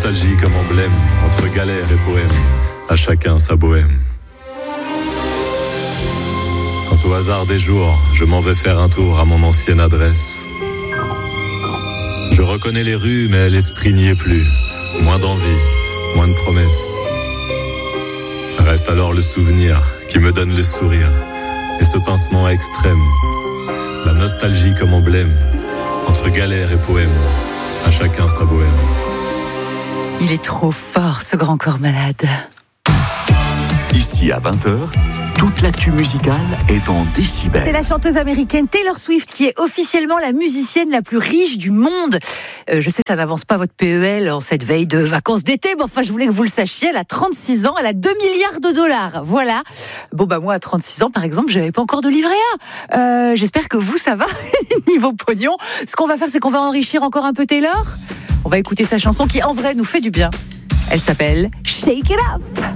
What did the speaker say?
nostalgie comme emblème, entre galère et poème, à chacun sa bohème. Quant au hasard des jours, je m'en vais faire un tour à mon ancienne adresse. Je reconnais les rues, mais l'esprit n'y est plus. Moins d'envie, moins de promesses. Reste alors le souvenir qui me donne le sourire et ce pincement extrême. La nostalgie comme emblème, entre galère et poème, à chacun sa bohème. Il est trop fort, ce grand corps malade. Ici à 20h, toute l'actu musicale est en décibels. C'est la chanteuse américaine Taylor Swift qui est officiellement la musicienne la plus riche du monde. Je sais, ça n'avance pas votre PEL en cette veille de vacances d'été, mais enfin, je voulais que vous le sachiez, elle a 36 ans, elle a 2 milliards de dollars. Voilà. Bon, bah, moi, à 36 ans, par exemple, j'avais pas encore de livret A. J'espère que vous, ça va, niveau pognon. Ce qu'on va faire, c'est qu'on va enrichir encore un peu Taylor. On va écouter sa chanson qui, en vrai, nous fait du bien. Elle s'appelle Shake It Off.